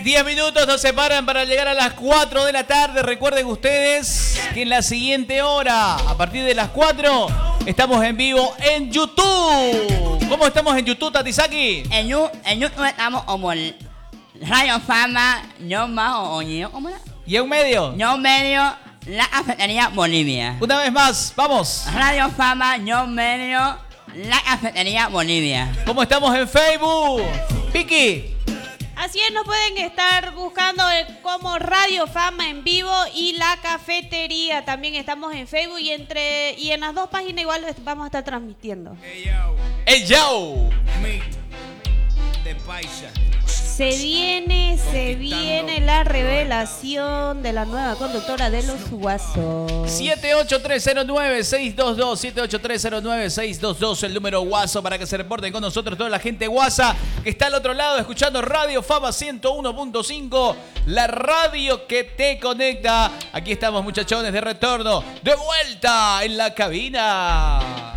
10 minutos nos separan para llegar a las 4 de la tarde. Recuerden ustedes que en la siguiente hora, a partir de las 4, estamos en vivo en YouTube. ¿Cómo estamos en YouTube, Tatisaki? En YouTube estamos como Radio Fama, no más o ¿cómo era? ¿Y en medio? No medio, la cafetería Bolivia. Una vez más, vamos. Radio Fama, no medio, la cafetería Bolivia. ¿Cómo estamos en Facebook? Piki. Así es, nos pueden estar buscando como Radio Fama en vivo y La Cafetería. También estamos en Facebook y en las dos páginas igual vamos a estar transmitiendo. ¡Ey, yo! De Paisa. Se viene la revelación de la nueva conductora de los Guasos. 78309-622, 78309-622, el número Guaso para que se reporten con nosotros toda la gente guasa que está al otro lado escuchando Radio Fama 101.5, la radio que te conecta. Aquí estamos, muchachones, de retorno, de vuelta en la cabina.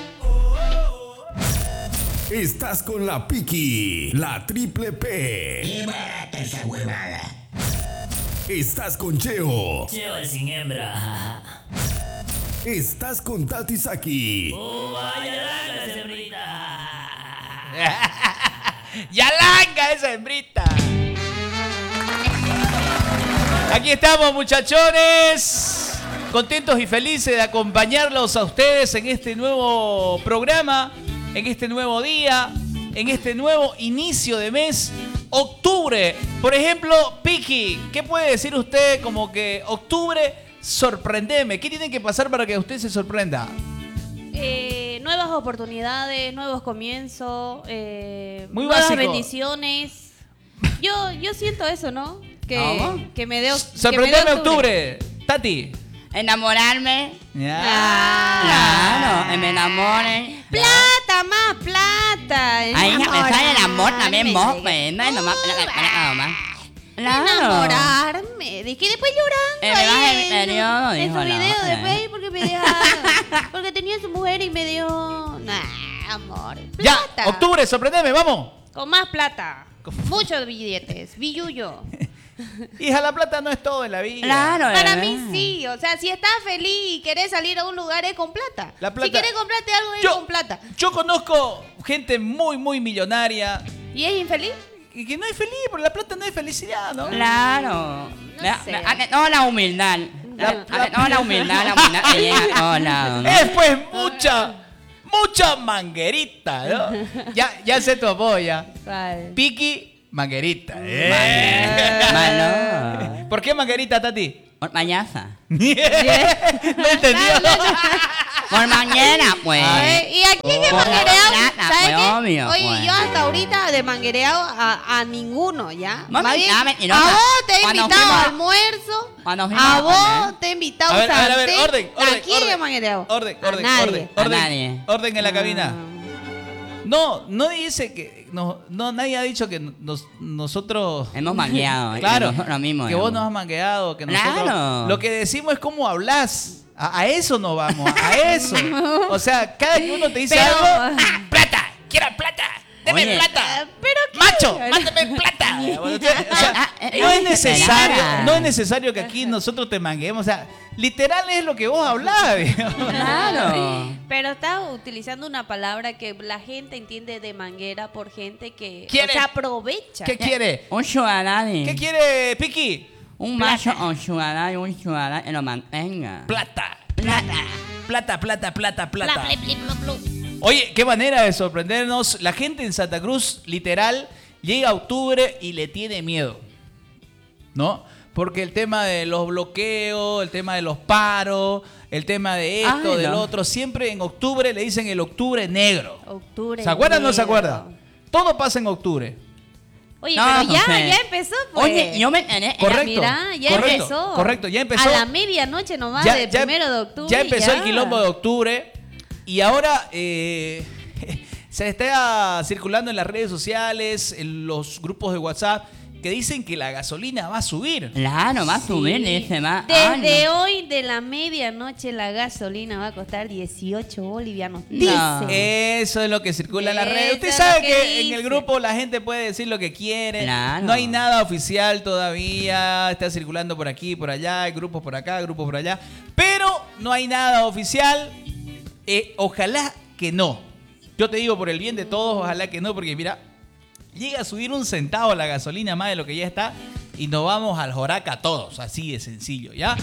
Estás con la Piki, la triple P. ¡Qué barata esa huevada! Estás con Cheo. Cheo sin hembra. Estás con Tati Saki. ¡Vaya larga esa hembrita! ¡Yalanga esa hembrita! Aquí estamos, muchachones, contentos y felices de acompañarlos a ustedes en este nuevo programa, en este nuevo día, en este nuevo inicio de mes, octubre. Por ejemplo, Piki, ¿qué puede decir usted como que octubre, sorprendeme? ¿Qué tiene que pasar para que usted se sorprenda? Nuevas oportunidades, nuevos comienzos, Muy nuevas básico. Bendiciones. Yo siento eso, ¿no? Que me dé Sorprendeme octubre, Tati. Enamorarme. Ya. Claro, me enamoren. Plata, más plata. Ahí me sale el amor también, vos, Enamorarme. pues. No es nomás. Claro. Enamorarme. Dije después llorando En el baje ahí del periodo, en dijo, su no, video de no. Facebook porque me dio porque tenía su mujer y me dio amor. Ya, Plata. octubre, sorprendeme, vamos. Con más plata. Muchos billetes. Billuyo. Hija, la plata no es todo en la vida. Claro, Para ¿verdad? mí sí, o sea, si estás feliz y querés salir a un lugar es con plata. La plata- Si querés comprarte algo es con plata. Yo conozco gente muy, muy millonaria ¿Y es infeliz? y que no es feliz, porque la plata no es felicidad, ¿no? Claro. sé. No, la humildad. No, la humildad que llega a todos lados, ¿no? Es pues mucha manguerita, ¿no? Ya sé tu apodo ya. ¿Cuál? Piki, manguerita. Malo. ¿Por qué manguerita, Tati? Por payasa. No entendió. Por manguera, pues. ¿Y aquí qué Oh, manguereado? plata, ¿Sabes pues, qué? obvio, Oye, pues. yo hasta ahorita de manguereado a ninguno, ¿ya? Mami, Más bien, ya, a mentirosa. vos te he Cuando invitado fuimos a a- almuerzo. cuando fuimos A a vos comer. te he invitado A ver, sartén. orden. ¿A quién he manguereado? Orden, A nadie. A nadie. orden en la cabina. No dice que nadie ha dicho que nosotros Hemos mangueado. claro, Nosotros mismos. que vos digamos. nos has mangueado, que nosotros Claro. lo que decimos es cómo hablas. A eso nos vamos, a eso. O sea, cada que uno te dice Pero- algo, plata, quiero plata, deme Oye. plata. ¿Pero qué? Macho, mándame plata. O sea, no es necesario que aquí nosotros te manguemos. O sea, literal es lo que vos hablás. digamos. Claro. Pero estás utilizando una palabra que la gente entiende de manguera por gente que ¿Quiere? se aprovecha. ¿Qué quiere? Un sugar daddy. ¿Ququé quiere, Piki? Un macho o sugar daddy, un sugar daddy que lo mantenga. Plata. Plata. Plata, plata, plata, plata. Bla, bla, bla, bla, bla. Oye, qué manera de sorprendernos. La gente en Santa Cruz, literal, llega a octubre y le tiene miedo. ¿No? Porque el tema de los bloqueos, el tema de los paros, el tema de esto, Ay, del no. otro, siempre en octubre le dicen el octubre negro. Octubre. ¿Se acuerdan o no se negro. acuerdan? Todo pasa en octubre. Oye, No, pero ya José. empezó, pues. Oye, yo me enteré. Correcto. Mira, ya correcto, empezó. correcto, ya empezó. A la medianoche nomás, del 1 de octubre. Ya empezó ya. el quilombo de octubre y ahora se está circulando en las redes sociales, en los grupos de WhatsApp, que dicen que la gasolina va a subir. Claro, va a subir, dice, va. Desde hoy de la medianoche la gasolina va a costar 18 bolivianos. No. Dice. Eso es lo que circula en las redes. Eso Usted es sabe lo que que en el dice. grupo la gente puede decir lo que quiere. Claro. No hay nada oficial todavía. Está circulando por aquí, por allá. Hay grupos por acá, grupos por allá. Pero no hay nada oficial. Ojalá que no. Yo te digo por el bien de todos, ojalá que no, porque mira, llega a subir 1 centavo la gasolina más de lo que ya está y nos vamos al joraca todos, así de sencillo, ¿ya?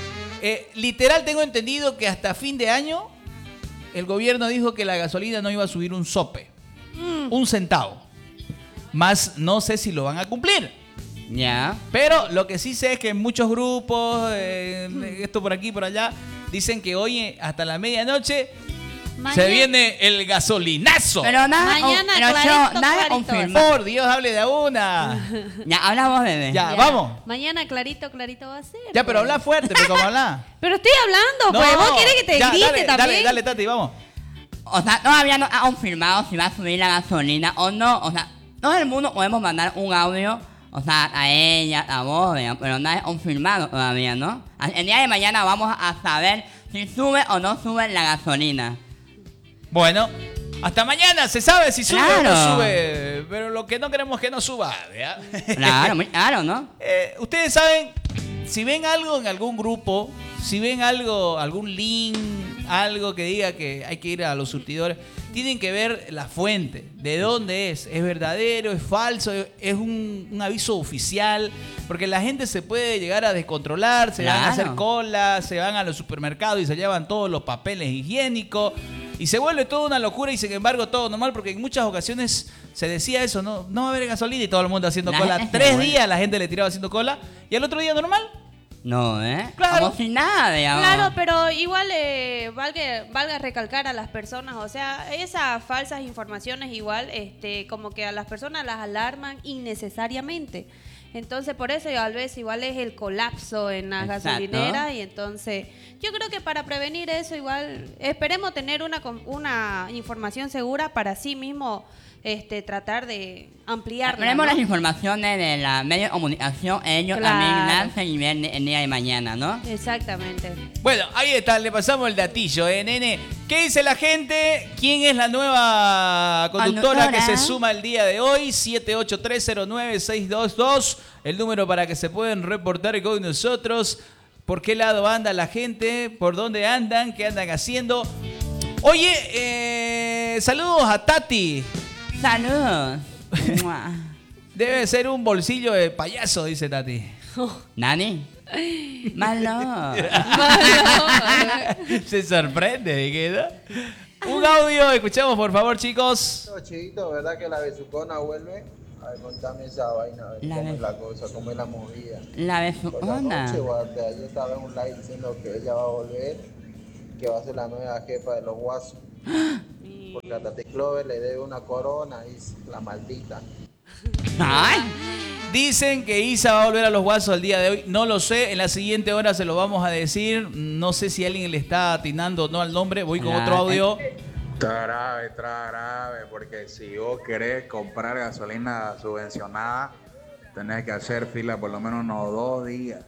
Literal tengo entendido que hasta fin de año el gobierno dijo que la gasolina no iba a subir un sope, 1 centavo. Más no sé si lo van a cumplir. Ya. Pero lo que sí sé es que en muchos grupos, esto por aquí, por allá, dicen que hoy hasta la medianoche se viene el gasolinazo. Pero nada, Mañana pero clarito, nada clarito. confirmado. Por Dios, hable de a una. Ya, habla vos, bebé. Ya, vamos. Mañana clarito va a ser. Ya, pero pues. habla fuerte, pero como habla. Pero estoy hablando, pues. ¿Vos querés que te ya, grite dale, también? Dale, Tati, vamos. O sea, todavía no ha confirmado si va a subir la gasolina o no. O sea, todo el mundo podemos mandar un audio, o sea, a ella, a vos, vean, pero nada es confirmado todavía, ¿no? El día de mañana vamos a saber si sube o no sube la gasolina. Bueno, hasta mañana se sabe si sube o no Claro. sube. Pero lo que no queremos es que no suba, ¿verdad? Claro, muy claro, ¿no? Ustedes saben, si ven algo en algún grupo, si ven algo, algún link, algo que diga que hay que ir a los surtidores, tienen que ver la fuente, de dónde es verdadero, es falso, es un aviso oficial, porque la gente se puede llegar a descontrolar, se van a hacer Claro. colas, se van a los supermercados y se llevan todos los papeles higiénicos. Y se vuelve toda una locura y sin embargo todo normal porque en muchas ocasiones se decía eso, no va a haber gasolina y todo el mundo haciendo La cola. gente se 3 vuelve. días la gente le tiraba haciendo cola y al otro día normal. No, ¿eh? Claro. Como si nada, digamos. Claro, pero igual valga recalcar a las personas, o sea, esas falsas informaciones igual, como que a las personas las alarman innecesariamente. Entonces, por eso tal vez igual es el colapso en las Exacto. gasolineras y entonces yo creo que para prevenir eso igual esperemos tener una información segura para sí mismo tratar de ampliarla. Tenemos ¿no? las informaciones de la media de comunicación, ellos Claro. también lanzan y ven el día de mañana, ¿no? Exactamente. Bueno, ahí está, le pasamos el datillo, nene. ¿Qué dice la gente? ¿Quién es la nueva conductora que se suma el día de hoy? 78309-622, el número para que se puedan reportar con nosotros. ¿Por qué lado anda la gente? ¿Por dónde andan? ¿Qué andan haciendo? Oye, saludos a Tati. Saludos. Mua. Debe ser un bolsillo de payaso, dice Tati. ¿Nani? Malo. Se sorprende, ¿qué? Un audio, escuchamos por favor, chicos. Chito, ¿verdad que la besucona vuelve? A ver, contame esa vaina, a ver La cómo be- es la cosa, cómo es la movida. La Por la besucona. noche, guarda, yo estaba en un live diciendo que ella va a volver, que va a ser la nueva jefa de los guasos. Porque a Tati Clover le debe una corona, y la maldita. Ay. Dicen que Isa va a volver a los guasos el día de hoy. No lo sé. En la siguiente hora se lo vamos a decir. No sé si alguien le está atinando o no al nombre. Voy con otro audio. Está grave, porque si vos querés comprar gasolina subvencionada, tenés que hacer fila por lo menos unos 2 días.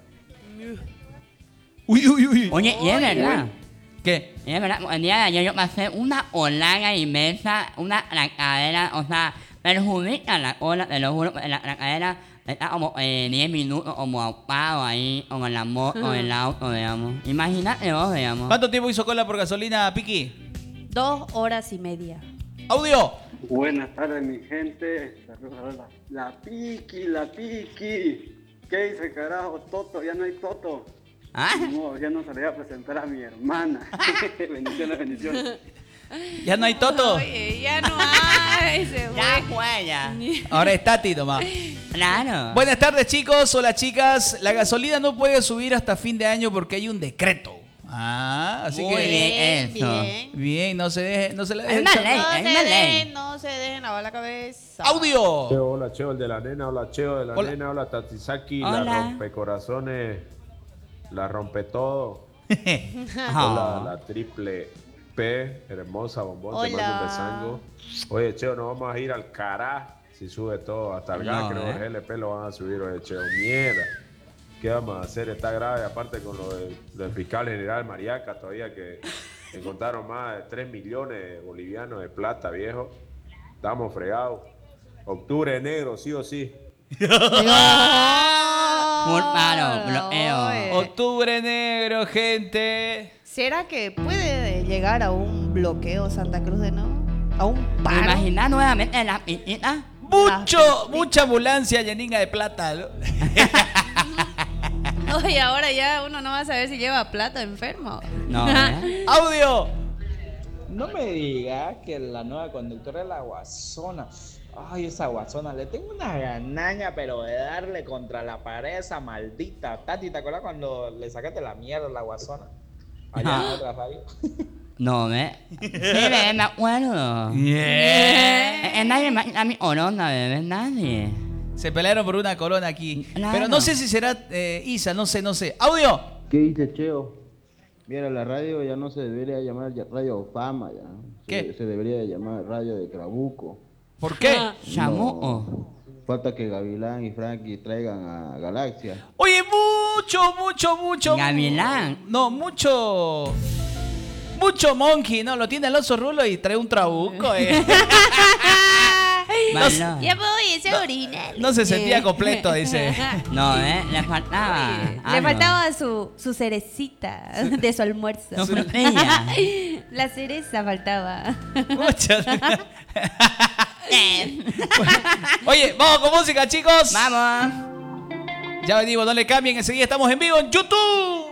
Uy. Oye, y es verdad. ¿Qué? Y es verdad, el día de ayer yo pasé una olaga inmensa, una cadera, o sea, perjudica la ola, te lo juro, la cadera está como 10 minutos como apagado ahí, como en la moto, en el auto, digamos. Imagínate vos, digamos. ¿Cuánto tiempo hizo cola por gasolina, Piki? 2 horas y media. Audio. Buenas tardes, mi gente. Saludos a la Piki, la Piki. ¿Qué dice, carajo? Toto, ya no hay Toto. ¿Ah? No, ya no se le voy a presentar a mi hermana. bendiciones. ¿Ya no hay Toto? Oye, ya no hay. Ya fue, ya. Ahora es Tati, toma. Claro. Buenas tardes, chicos. Hola, chicas. La gasolina no puede subir hasta fin de año porque hay un decreto. Así Muy que... bien, eso. Bien, no se la Es dejen. una ley, es una ley. No se dejen lavar la cabeza. Audio. Hola, Cheo, el de la nena. Hola, Cheo, de la Hola. nena. Hola, Tatisaki. Hola. La rompecorazones. La rompe todo. Ah. Hola, la triple P. Hermosa bombón. Te Hola. mando un besango. Oye, Cheo, nos vamos a ir al Cará Si sube todo, hasta el gas, creo que el GLP lo van a subir hoy, cheo. Mierda. ¿Qué vamos a hacer? Está grave, aparte con lo del fiscal general Mariaca, todavía que encontraron más de 3 millones bolivianos de plata, viejo. Estamos fregados. Octubre negro, sí o sí. Octubre negro, gente. ¿Será que puede llegar a un bloqueo Santa Cruz de nuevo? ¿A un paro? ¿Te imaginas nuevamente la piscina? Mucha ambulancia lleninga de plata, ¿no? Oye, ahora ya uno no va a saber si lleva plata enfermo. No, ¡Audio! No me digas que la nueva conductora es la Guasona. Ay, esa Guasona, le tengo una ganaña, pero de darle contra la pared a esa maldita. Tati, ¿te acuerdas cuando le sacaste la mierda a la Guasona? Allá en otra radio. No, bebé. Sí, bebé, me acuerdo. Nadie me a mi corona, bebé, nadie. Se pelearon por una corona aquí. Claro. Pero no sé si será Isa, no sé. ¡Audio! ¿Qué dice Cheo? Mira, la radio ya no se debería llamar Radio Fama, ya. ¿Qué? Se debería llamar Radio de Trabuco. ¿Por qué? Chamuco. Falta que Gavilán y Frankie traigan a Galaxia. Oye, mucho. Gavilán. No, mucho monkey, ¿no? Lo tiene Alonso Rulo y trae un trabuco, Ya voy, ese original. No se sentía completo, dice. No, le faltaba. Le faltaba su cerecita de su almuerzo. No, frutilla. La cereza faltaba. Oye, vamos con música, chicos. Vamos. Ya venimos, no le cambien. Enseguida estamos en vivo en YouTube.